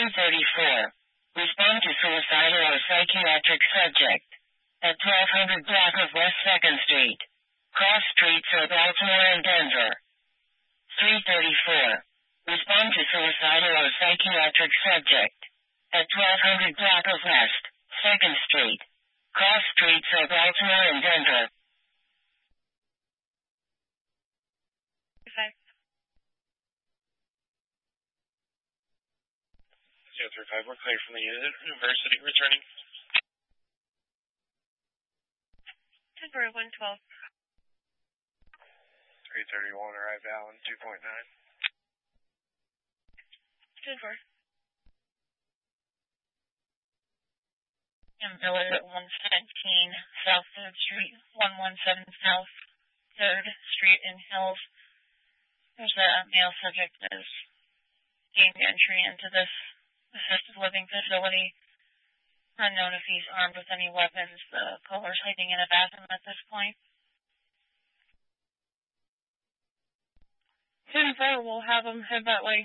234. Respond to suicidal or psychiatric subject. At 1200 block of West 2nd Street. Cross streets of Baltimore and Denver. 334. Respond to suicidal or psychiatric subject. At 1200 block of West 2nd Street. Cross streets of Baltimore and Denver. Okay. 035, we're clear from the university returning. Denver 112. 331, arrive Allen 2.9. Denver. And Miller at 117 South 3rd Street, 117 South 3rd Street in Hills. There's a male subject that has gained entry into this assisted living facility. Unknown if he's armed with any weapons. The caller's hiding in a bathroom at this point. 10-4, we'll have him head that way.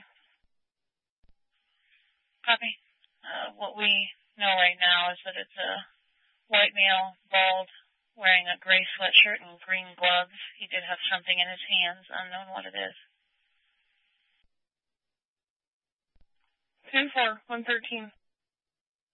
Copy. What we know right now is that it's a white male, bald, wearing a gray sweatshirt and green gloves. He did have something in his hands, unknown what it is. 10-4, 113.